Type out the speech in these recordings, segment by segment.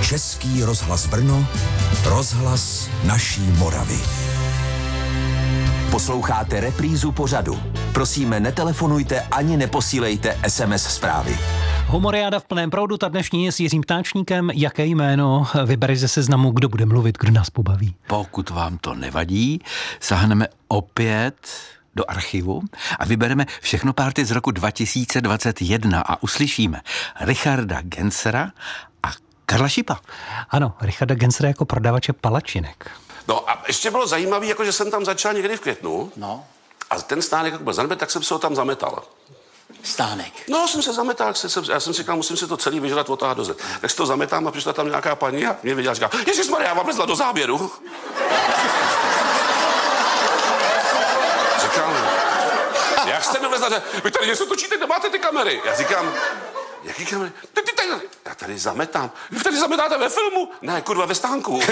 Český rozhlas Brno, rozhlas naší Moravy. Posloucháte reprízu pořadu. Prosím, netelefonujte ani neposílejte SMS zprávy. Humoriáda v plném proudu, ta dnešní je s Jiřím Ptáčníkem. Jaké jméno vybereš ze seznamu, kdo bude mluvit, kdo nás pobaví? Pokud vám to nevadí, sáhneme opět do archivu a vybereme všechno party z roku 2021 a uslyšíme Richarda Gensera a Karla Šipa. Ano, Richarda Gensera jako prodavače palačinek. No a ještě bylo zajímavé, jako že jsem tam začal někdy v květnu. No. A ten stánek, jak byl zanedbán, tak jsem se ho tam zametal. Stánek. No, jsem se zametal, já jsem si říkal, musím si to celý vyžrat od A do Z. Tak si to zametám a přišla tam nějaká paní a mě viděla, říká, ježišmarja, já vám vlezla do záběru. Říkám, jak jste mi vlezla, vy tady něco točíte, kde máte ty kamery? Já říkám, jaký kamery? Já tady zametám. Vy tady zametáte ve filmu? Ne, kurva, ve stánku.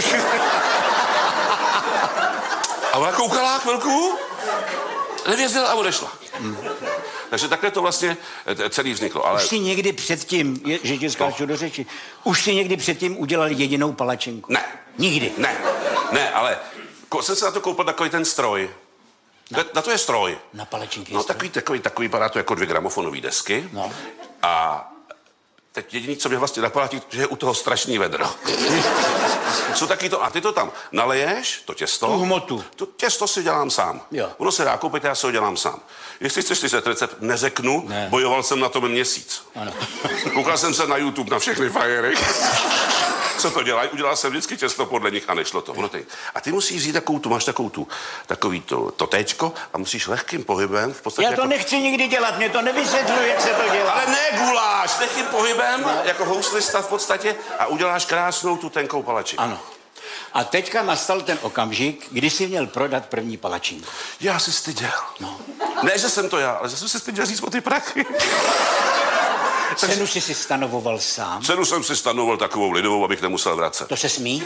A ona koukala chvilku, nevěřila a odešla. Takže takhle to vlastně celý vzniklo. Ale... Už si někdy předtím, že tě skáču do řeči, už si někdy předtím udělal jedinou palačinku? Ne. Nikdy? Ne, ale jsem se na to koupil takový ten stroj. Na to je stroj. Na palačinky No stroj. takový vypadá to jako 2 gramofonové desky. No. A teď jediný, co mě vlastně napadá, že je u toho strašný vedro. Jsou taky to, a ty to tam naleješ, to těsto. Tu hmotu. To těsto si dělám sám. Jo. Ono se dá koupit, já si ho dělám sám. Jestli chceš slyšet recept, neřeknu, Ne. Bojoval jsem na tom měsíc. Ano. Koukal jsem se na YouTube na všechny frajery. Co to dělají? Udělal jsem vždycky těsto podle nich a nešlo to. A ty musíš vzít takový to téčko a musíš lehkým pohybem v podstatě... Já to nechci nikdy dělat, mě to nevysvětluji, jak se to dělá. Ale ne guláš, lehkým pohybem, jako houslista v podstatě a uděláš krásnou tu tenkou palačinku. Ano. A teďka nastal ten okamžik, kdy jsi měl prodat první palačinku. Já si styděl. No. Ne, že jsem to já, ale že jsem si styděl říct o ty prachy. Cenu jsi si stanovoval sám? Cenu jsem si stanoval takovou lidovou, abych nemusel vracet. To se smí?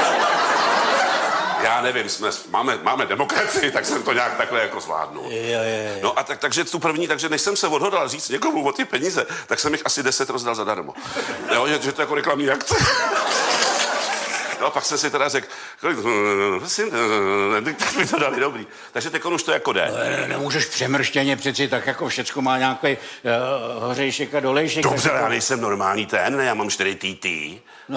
Já nevím, máme demokracii, tak jsem to nějak takhle jako zvládnul. Jo. No a takže tu první, takže než jsem se odhodlal říct někomu o ty peníze, tak jsem jich asi 10 rozdal zadarmo. Jo, že to jako reklamní akce. No, pak jsem si teda řekl, tak mi to dali dobrý. Takže teď už to jako jde. Nemůžeš přemrštěně, přeci tak jako všecko má nějaký hořejšek a dolejšek. Dobře, já nejsem normální ten, já mám 4 TT. No.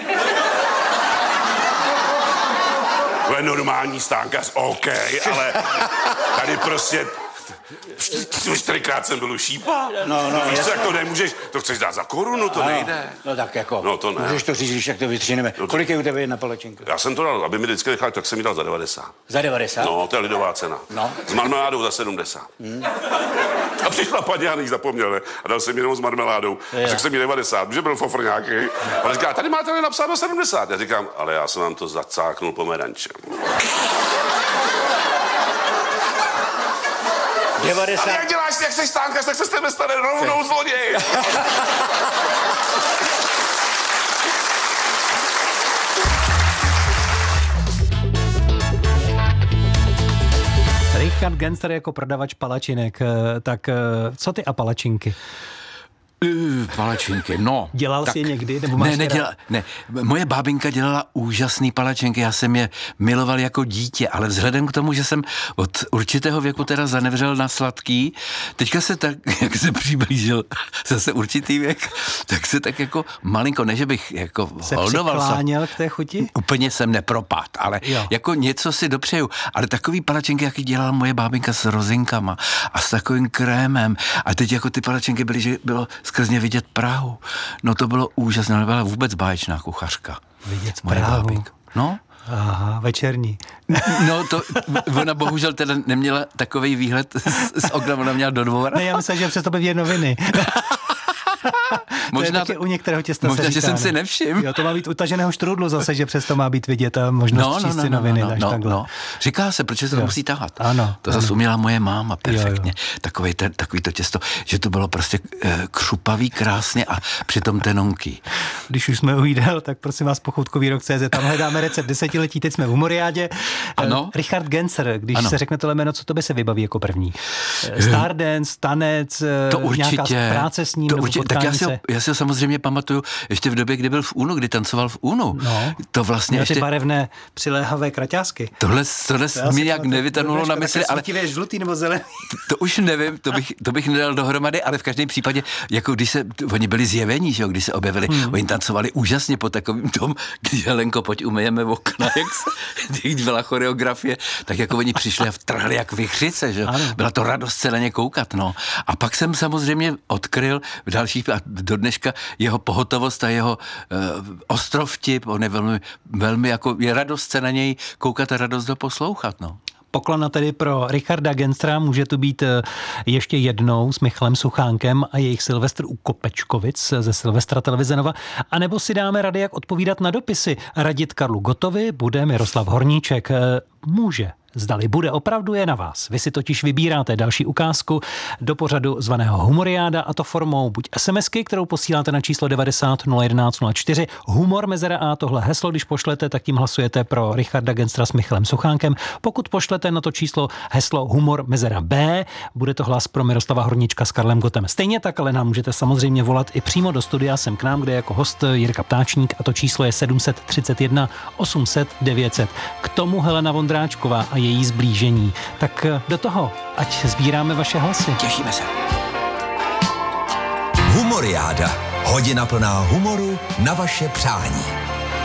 To je normální stánkař, OK, ale tady prostě 4krát jsem byl u Šípa. No, víš co, jak to nemůžeš, to chceš dát za korunu, to nejde. No tak jako, No to ne. můžeš to říct, když jak to vytříneme. Kolik je u tebe jedna palačinka? Já jsem to dal, aby mi vždycky nechali, tak jsem mi dal za 90. Za 90? No, to je lidová cena. No. S marmeládou za 70. A přišla paní, já nejich zapomněl, ne? A dal jsem jenom s marmeládou. A řekl jsem mi 90, že byl fofr nějaký. A říká, tady máte napsáno 70. Já říkám, ale já jsem vám to zacáknul pomerančem. 90. A jak děláš, jak seš stánkař, tak se s tebe stane rovnou zloděj. Richard Genser jako prodavač palačinek, tak co ty a palačinky? Palačinky, no. Dělal jsi je někdy? Nebo máš Ne. Moje bábinka dělala úžasný palačinky, já jsem je miloval jako dítě, ale vzhledem k tomu, že jsem od určitého věku teda zanevřel na sladký, teďka se tak, jak se přiblížil zase určitý věk, tak se tak jako malinko, ne že bych jako se holdoval. přikláněl k té chuti? Úplně jsem nepropad, ale jako něco si dopřeju. Ale takový palačinky, jaký dělala moje bábinka s rozinkama a s takovým krémem. A teď jako ty palačinky byly, že bylo skrz ně vidět Prahu. No to bylo úžasné, nebyla vůbec báječná kuchařka. Vidět moje Prahu. bábinka. No. Aha, večerní. No to, ona bohužel teda neměla takovej výhled z okna, ona měla do dvora. Ne, já myslím, že přesto by vidět noviny. Možná to je u některého těsta možná, se že říká, jsem si nevšiml. Jo, to má být utaženého štrůdlu zase, že přesto má být vidět a možnost číst si noviny. No. Říká se, protože se to musí tahat. Ano. To zase uměla moje máma perfektně. Takový to těsto, že to bylo prostě křupavý, krásně a přitom tenonký. Když už jsme u jídel, tak prosím vás pochoutkový rok.cz, tam hledáme recept desetiletí, teď jsme v Humoriádě. Ano. Richard Genser, když ano. se řekne tohle jméno, co to by se vybaví jako první? Stardance, tanec, to určitě, nějaká práce s ním, nebo Tak já si ho samozřejmě pamatuju ještě v době, kdy byl v Unu, kdy tancoval v Unu. No, to vlastně ještě ty barevné přiléhavé kraťásky. Tohle mi nějak nevytanulo na mysli, ale žlutý nebo zelený. To už nevím, to bych nedal dohromady, ale v každém případě, jako když oni byli zjevení, že jo, když se objevili, oni tancovali úžasně po takovým tom, když Helenko, pojď umyjeme okna, jak byla choreografie, tak jako oni přišli a vtrhli jak vichřice, že jo. Byla to radost se na ně koukat, no. A pak jsem samozřejmě odkryl v dalších, a do dneška jeho pohotovost a jeho ostrovtip, on je velmi jako, je radost se na něj koukat a radost ho poslouchat, no. Poklona tedy pro Richarda Genstra, může tu být ještě jednou s Michalem Suchánkem a jejich Silvestr u Kopečkovic ze Silvestra televize Nova, anebo si dáme rady, jak odpovídat na dopisy. Radit Karlu Gottovi bude Miroslav Horníček. Může. Zdali bude, opravdu je na vás. Vy si totiž vybíráte další ukázku do pořadu zvaného Humoriáda, a to formou buď SMSky, kterou posíláte na číslo 90 011 04, humor mezera A, tohle heslo, když pošlete, tak tím hlasujete pro Richarda Genstra s Michalem Suchánkem. Pokud pošlete na to číslo heslo humor mezera B, bude to hlas pro Miroslava Horníčka s Karlem Gottem. Stejně tak, ale nám můžete samozřejmě volat i přímo do studia sem k nám, kde jako host Jirka Ptáčník, a to číslo je 731 800 900. K tomu Helena Vondráčková a její zblížení. Tak do toho, ať sbíráme vaše hlasy. Těšíme se. Humoriáda. Hodina plná humoru na vaše přání.